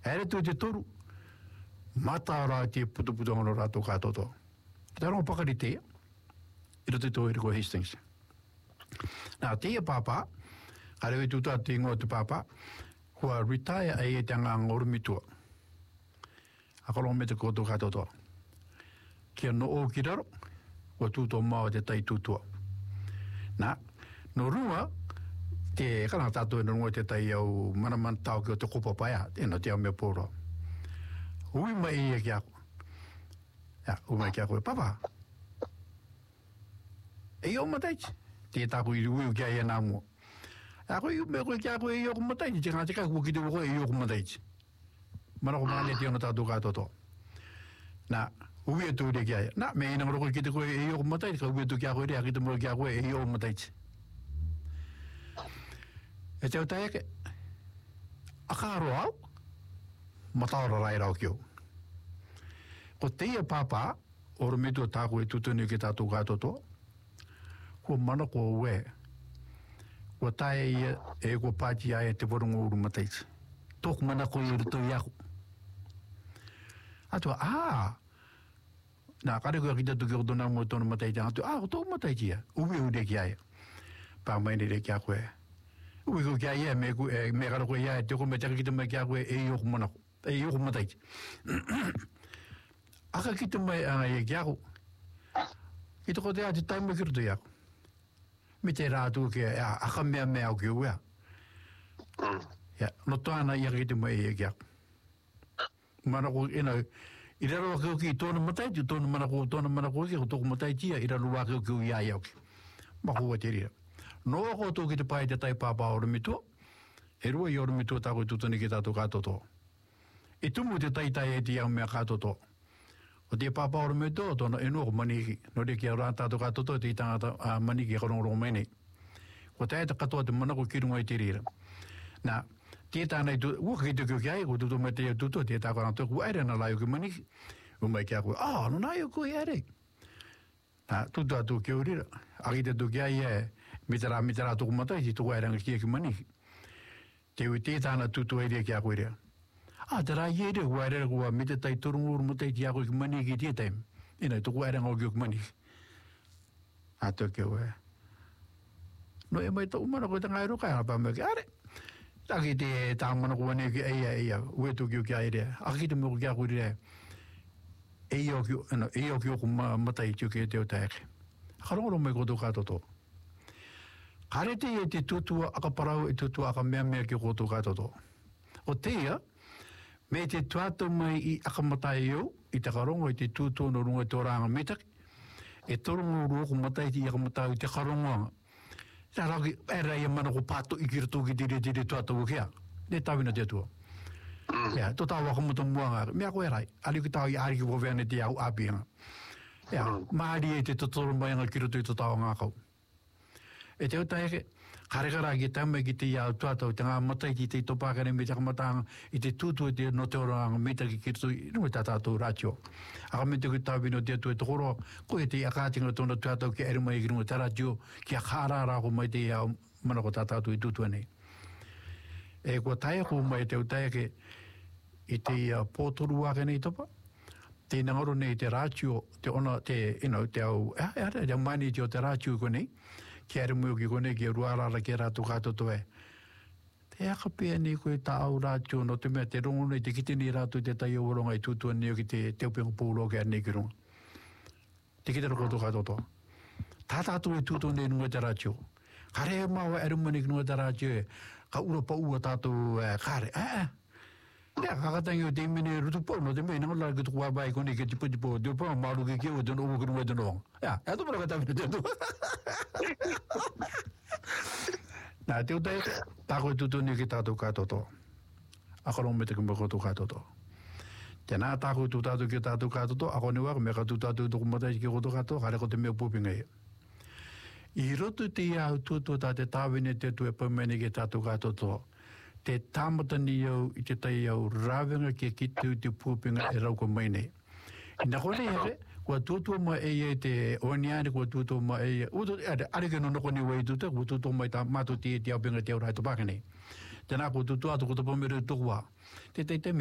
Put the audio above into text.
Ere tu te toru. Mata ora te putu ono rato katoto. Te rongo pakari te. Iro te tō ko Hastings. Nā te papa, arewe tuta te ingoa te papa, kua retire e te anga ngorumitua. Akolong me te koto katoto. Kia no o ki raro, kua tūtō maua te tai tūtua. Nā, no runga, te kana tātou e no runga te tai au manaman tau ki o te kopa paia, tēnā te au mea pōro. Ui mai e ki ako. Ja, ui mai ki ako e papa. E o mataiti. Te tāku i ui kia e nā mua. Ako i me koe kia koe e o mataiti, te ngā te kai kua ki te koe e o mataiti. Mana ko maale te ona tātou kātoto. Nā, ui e tū re kia e. Nā, me ina ngoro koe ki te koe e o mataiti, ka ui e tū kia koe rea, ki te mora kia koe e o mataiti. E te o tae ke, akaro au, mataora rai rau kio. Ko teia papa, oro me tū tāku e tūtuni ki tātou kātoto, ko mana ko ue, ko tae ia e ko pāti ai te warunga uru mataiti. Tōku mana ko i ruto i aku. Atua, nā kare koe ki tatu ki o tōna mua tōna mataiti, atua, o tōku mataiti ia, uwe ure ki ai. Pā maini re ki a koe. Uwe ko ki ai ia, me kara koe ia, te ko me taka ki te mai ki a koe, e i oku mana ko, e i oku mataiti. Aka ki te mai anga ia ki aku, ki te ko te a te taima ki ruto i aku. Me te rātu ki aka mea au ki ua. Ja, no tāna ia ki te mai ia ki aku. Mana ko, i raro wake o ki tōna mataiti, tōna mana ko ki, ko tōku mataiti ia, i raro wake o ki ui ai au ki. Mako ua te rira. No ako tō ki te pai te tai pāpā ora mitua, e rua i ora mitua tāko i tūtani ki tātou kātoto. E tumu te tai e te iau mea kātoto. O te pāpā ora mitua, tōna e nuako maniki, no re ki a rā tātou kātoto, te i tangata maniki e karongorongo mai nei. Ko te aita katoa te manako ki runga i te rira. Nā, tētā nei tu, ua ki te kio ki ai, ko tutu mai te iau tutu, tētā kora tō, ku aere na lai o ki maniki. O mai ki a koe, no nai o koe aere. Nā, tutu atu ki o rira. Aki te tu ki ai e, mitara tuku matai, si tuku aere nga ki ki maniki. Te ui tētā na tutu aere ki a koe rea. Te rā i ere, kua aere kua mite tai turunguru matai ki a koe ki maniki ki tētaim. Ina, tuku aere nga o ki maniki. Tō ki o e. No e mai tō umana koe tanga e roka e hapa mea ki are. Taki te tāmana kua ne ki eia, ue tō ki o ki aere. Aki te mōku ki a koe rea. Eia o ki oku matai tio ki e te o taeke. Karongoro mai koto kātoto. Karete e te tutua aka parau e tutua aka mea ki koto kātoto. O teia, me te tuato mai i aka matai iau, i te karongo i te tutua no runga tō ranga metaki, e torongo ruoku matai ti aka matai i te karongoanga. Nā raki, e rei e mana ko pāto i kira tōki tiri tuato ukia. Ne tawina te tua. Ia, tō tāua kamuta muanga, mea koe rai, ali ki tāu i ari ki wawea te au apianga. Ia, maari e te totoro mai anga kira tui tō tāua ngākau. E te utaeke, karekara ki taumai ki te iau tuatau, te ngā matai ki te topākane me te kamatanga, i te tūtu e te no te oranga, me te ki kira tui, nui tā tātou rātio. Aka me te ki tāwino te atu e te koro, koe te akātinga tōna tuatau ki ere mai ki nui tā rātio, ki a kārāra ko mai te iau mana ko tā tātou i tūtu anei. E kua taia ko mai te utaeke, i te pōtoru wāke nei topa, te ngaro nei te rātio, te ona, te au, te mani te o te rātio ko nei, ki are mui ki kone ki ruarara ki rātu kātoto e. Te aka pēa ni koe tā au rātio no te mea te rongo nei te kite ni rātu te tai o ronga i tūtua ni o ki te teupinga pūro ki ane ki ronga. Te kite rako tō kātoto. Tā tātu e tūtua nei nunga te rātio. Kare e maua e rumani ki nunga te rātio e, ka ura pa ua tātu kare. Nea, kakatangi o te imene rutupo, no te mei, nangola ki tuku wabai kone ki tipu, te upa maru ki kiwa te no uwa ki nunga te nonga. Ia, e tu para katawina te tu. Nā, te utai, tāko e tutuni ki tātou kātoto. Akarongo me te kumako tō kātoto. Te nā tāko e tūtātou ki tātou kātoto, ako ni waka me ka tūtātou tuku matai ki koto kātoto, kare ko te mea pūpinga ia. I roto te iau tūtō tā te tāwine te tu e pamene ki tātou kātoto. Te tāmatani au i te tai au rāwenga ki kitu te pūpinga e rauko mai nei. I nā kore ere, kua tūtua mai e te oaniane, kua tūtua mai e, areke no noko ni wei tūtua, kua tūtua mai tā mātou te au pinga te au rai tō pākane. Tēnā kua tūtua atu kua tōpamere tōkua. Te